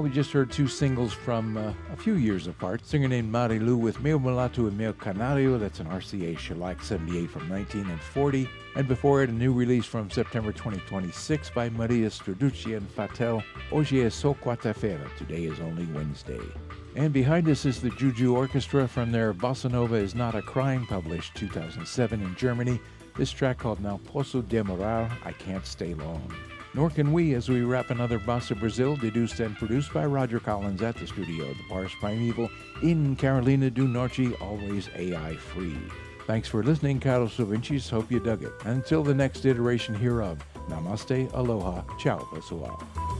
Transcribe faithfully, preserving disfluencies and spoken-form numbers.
Well, we just heard two singles from uh, a few years apart. Singer named Marilu with Meu Mulato e Meu Canario, that's an R C A Shellac seventy-eight from nineteen forty. And before it, a new release from September twenty twenty-six by Maria Straducci and Fatel, Hoje é só quarta-feira, today is only Wednesday. And behind us is the Juju Orchestra from their Bossa Nova is Not a Crime, published two thousand seven in Germany. This track called Não Posso Demorar, I Can't Stay Long. Nor can we, as we wrap another Bossa Brazil, deduced and produced by Roger Collins at the studio of the Pars Primeval in Carolina do Norte, always A I free. Thanks for listening, caros ouvintes. Hope you dug it. Until the next iteration hereof, namaste, aloha, ciao, pessoal.